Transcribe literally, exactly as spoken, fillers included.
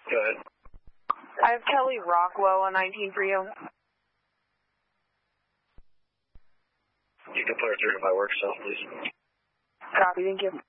Go ahead. I have Kelly Rockwell on nineteen for you. You can put her through to my work cell, please. Copy, thank you.